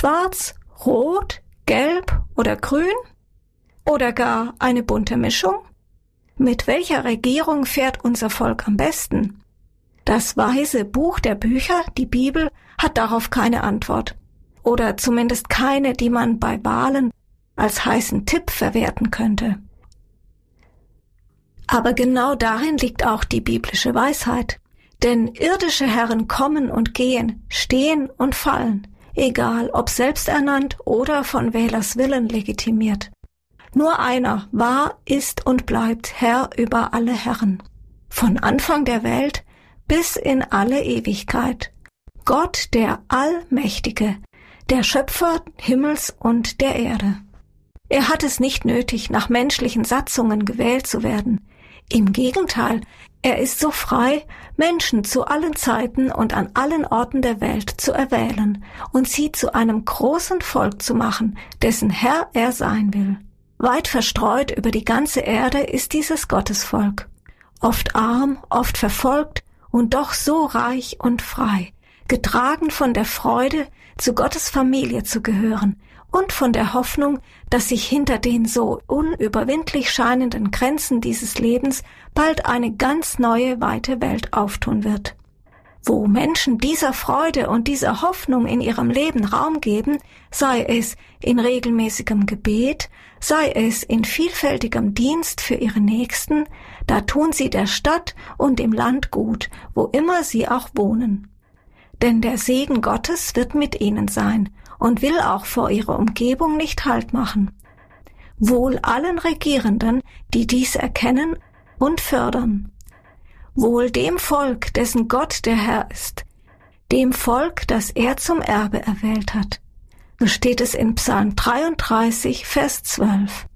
Schwarz, Rot, Gelb oder Grün? Oder gar eine bunte Mischung? Mit welcher Regierung fährt unser Volk am besten? Das weise Buch der Bücher, die Bibel, hat darauf keine Antwort. Oder zumindest keine, die man bei Wahlen als heißen Tipp verwerten könnte. Aber genau darin liegt auch die biblische Weisheit. Denn irdische Herren kommen und gehen, stehen und fallen, egal ob selbsternannt oder von Wählers Willen legitimiert. Nur einer war, ist und bleibt Herr über alle Herren. Von Anfang der Welt bis in alle Ewigkeit. Gott, der Allmächtige, der Schöpfer Himmels und der Erde. Er hat es nicht nötig, nach menschlichen Satzungen gewählt zu werden. Im Gegenteil, er ist so frei, Menschen zu allen Zeiten und an allen Orten der Welt zu erwählen und sie zu einem großen Volk zu machen, dessen Herr er sein will. Weit verstreut über die ganze Erde ist dieses Gottesvolk. Oft arm, oft verfolgt und doch so reich und frei, getragen von der Freude, zu Gottes Familie zu gehören und von der Hoffnung, dass sich hinter den so unüberwindlich scheinenden Grenzen dieses Lebens bald eine ganz neue, weite Welt auftun wird. Wo Menschen dieser Freude und dieser Hoffnung in ihrem Leben Raum geben, sei es in regelmäßigem Gebet, sei es in vielfältigem Dienst für ihre Nächsten, da tun sie der Stadt und dem Land gut, wo immer sie auch wohnen. Denn der Segen Gottes wird mit ihnen sein und will auch vor ihrer Umgebung nicht Halt machen. Wohl allen Regierenden, die dies erkennen und fördern. Wohl dem Volk, dessen Gott der Herr ist, dem Volk, das er zum Erbe erwählt hat. So steht es in Psalm 33, Vers 12.